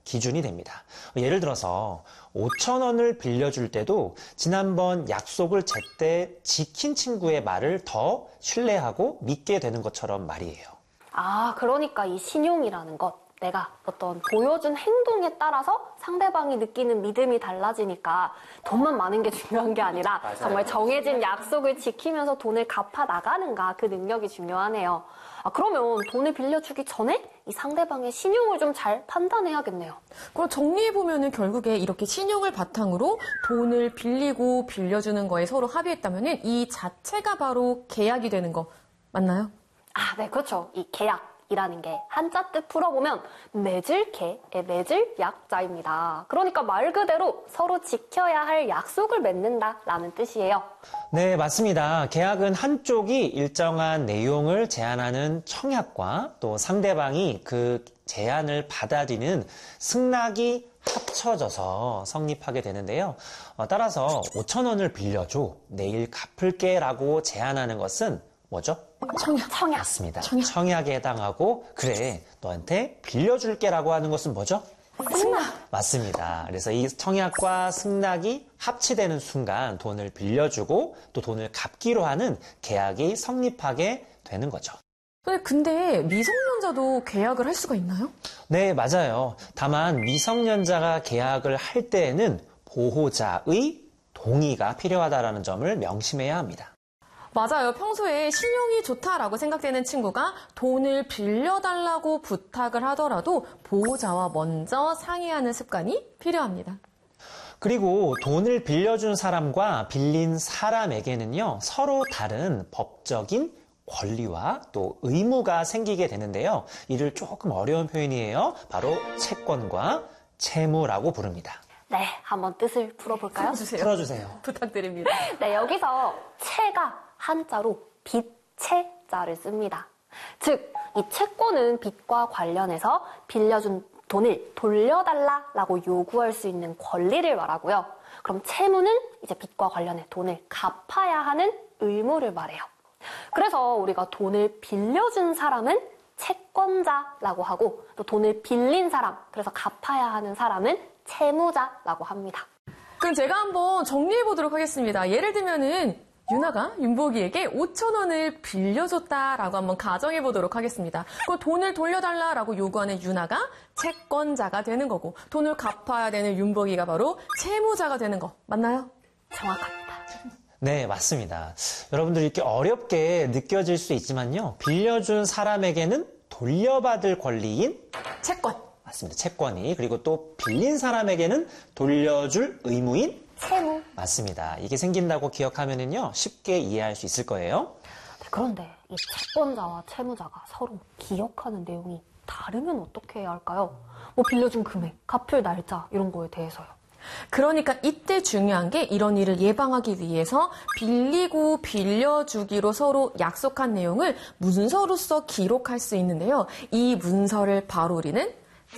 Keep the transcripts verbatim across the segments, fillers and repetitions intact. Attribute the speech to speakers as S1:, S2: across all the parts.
S1: 기준이 됩니다. 예를 들어서 오천 원을 빌려줄 때도 지난번 약속을 제때 지킨 친구의 말을 더 신뢰하고 믿게 되는 것처럼 말이에요.
S2: 아, 그러니까 이 신용이라는 것, 내가 어떤 보여준 행동에 따라서 상대방이 느끼는 믿음이 달라지니까 돈만 많은 게 중요한 게 아니라
S1: 맞아요.
S2: 정말 정해진 약속을 지키면서 돈을 갚아 나가는가, 그 능력이 중요하네요. 아, 그러면 돈을 빌려주기 전에 이 상대방의 신용을 좀 잘 판단해야겠네요.
S3: 그럼 정리해보면은 결국에 이렇게 신용을 바탕으로 돈을 빌리고 빌려주는 거에 서로 합의했다면은 이 자체가 바로 계약이 되는 거 맞나요?
S2: 아, 네, 그렇죠. 이 계약이라는 게 한자 뜻 풀어보면 맺을 개의 맺을 약자입니다. 그러니까 말 그대로 서로 지켜야 할 약속을 맺는다라는 뜻이에요.
S1: 네, 맞습니다. 계약은 한쪽이 일정한 내용을 제안하는 청약과 또 상대방이 그 제안을 받아들이는 승낙이 합쳐져서 성립하게 되는데요. 어, 따라서 오천 원을 빌려줘, 내일 갚을게 라고 제안하는 것은 뭐죠?
S3: 청약.
S2: 청약.
S1: 맞습니다.
S3: 청약.
S1: 청약에 해당하고 그래, 너한테 빌려줄게 라고 하는 것은 뭐죠?
S2: 승낙.
S1: 맞습니다. 그래서 이 청약과 승낙이 합치되는 순간 돈을 빌려주고 또 돈을 갚기로 하는 계약이 성립하게 되는 거죠.
S3: 근데 미성년자도 계약을 할 수가 있나요?
S1: 네, 맞아요. 다만 미성년자가 계약을 할 때에는 보호자의 동의가 필요하다는 점을 명심해야 합니다.
S3: 맞아요. 평소에 신용이 좋다라고 생각되는 친구가 돈을 빌려달라고 부탁을 하더라도 보호자와 먼저 상의하는 습관이 필요합니다.
S1: 그리고 돈을 빌려준 사람과 빌린 사람에게는요, 서로 다른 법적인 권리와 또 의무가 생기게 되는데요. 이를 조금 어려운 표현이에요. 바로 채권과 채무라고 부릅니다.
S2: 네, 한번 뜻을 풀어볼까요?
S3: 풀어주세요.
S1: 풀어주세요.
S3: 부탁드립니다.
S2: 네, 여기서 채가 한자로 빚채자를 씁니다. 즉, 이 채권은 빚과 관련해서 빌려준 돈을 돌려달라라고 요구할 수 있는 권리를 말하고요. 그럼 채무는 이제 빚과 관련해 돈을 갚아야 하는 의무를 말해요. 그래서 우리가 돈을 빌려준 사람은 채권자라고 하고 또 돈을 빌린 사람, 그래서 갚아야 하는 사람은 채무자라고 합니다.
S3: 그럼 제가 한번 정리해보도록 하겠습니다. 예를 들면은 유나가 윤복이에게 오천 원을 빌려줬다라고 한번 가정해보도록 하겠습니다. 그 돈을 돌려달라라고 요구하는 유나가 채권자가 되는 거고 돈을 갚아야 되는 윤복이가 바로 채무자가 되는 거 맞나요?
S2: 정확합니다.
S1: 네, 맞습니다. 여러분들이 이렇게 어렵게 느껴질 수 있지만요. 빌려준 사람에게는 돌려받을 권리인
S3: 채권.
S1: 맞습니다. 채권이. 그리고 또 빌린 사람에게는 돌려줄 의무인
S2: 채무.
S1: 맞습니다. 이게 생긴다고 기억하면은요, 쉽게 이해할 수 있을 거예요.
S2: 네, 그런데 이 채권자와 채무자가 서로 기억하는 내용이 다르면 어떻게 해야 할까요? 뭐 빌려준 금액, 갚을 날짜 이런 거에 대해서요.
S3: 그러니까 이때 중요한 게 이런 일을 예방하기 위해서 빌리고 빌려주기로 서로 약속한 내용을 문서로서 기록할 수 있는데요. 이 문서를 바로 우리는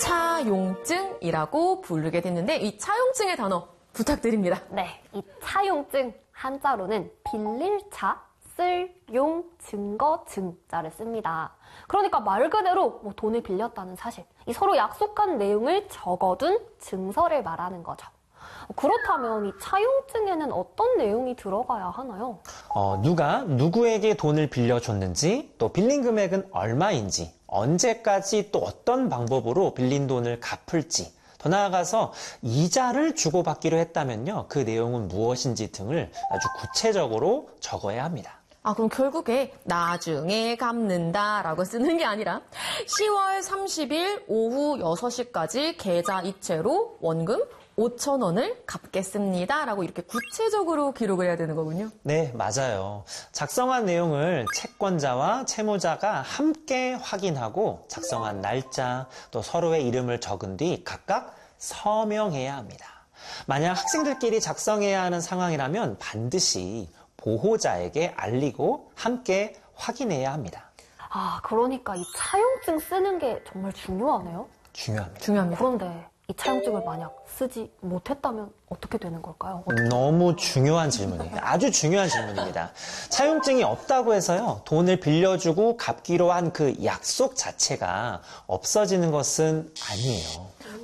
S3: 차용증이라고 부르게 됐는데 이 차용증의 단어 부탁드립니다.
S2: 네, 이 차용증 한자로는 빌릴 차, 쓸 용, 증거, 증자를 씁니다. 그러니까 말 그대로 뭐 돈을 빌렸다는 사실, 이 서로 약속한 내용을 적어둔 증서를 말하는 거죠. 그렇다면 이 차용증에는 어떤 내용이 들어가야 하나요?
S1: 어, 누가 누구에게 돈을 빌려줬는지, 또 빌린 금액은 얼마인지, 언제까지 또 어떤 방법으로 빌린 돈을 갚을지, 더 나아가서 이자를 주고받기로 했다면요, 그 내용은 무엇인지 등을 아주 구체적으로 적어야 합니다.
S3: 아, 그럼 결국에 나중에 갚는다라고 쓰는 게 아니라 시월 삼십일 오후 여섯 시까지 계좌 이체로 원금 오천 원을 갚겠습니다라고 이렇게 구체적으로 기록을 해야 되는 거군요.
S1: 네, 맞아요. 작성한 내용을 채권자와 채무자가 함께 확인하고 작성한 날짜, 또 서로의 이름을 적은 뒤 각각 서명해야 합니다. 만약 학생들끼리 작성해야 하는 상황이라면 반드시 보호자에게 알리고 함께 확인해야 합니다.
S2: 아, 그러니까 이 차용증 쓰는 게 정말 중요하네요.
S1: 중요합니다.
S3: 중요합니다.
S2: 그런데 이 차용증을 만약 쓰지 못했다면 어떻게 되는 걸까요?
S1: 너무 중요한 질문이에요. 아주 중요한 질문입니다. 차용증이 없다고 해서요, 돈을 빌려주고 갚기로 한 그 약속 자체가 없어지는 것은 아니에요.